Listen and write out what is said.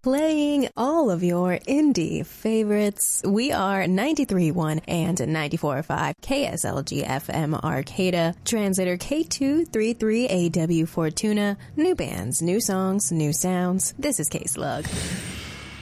playing all of your indie favorites. We are 93.1 and 94.5 KSLG FM Arcata, translator K233AW Fortuna, new bands, new songs, new sounds. This is K-Slug.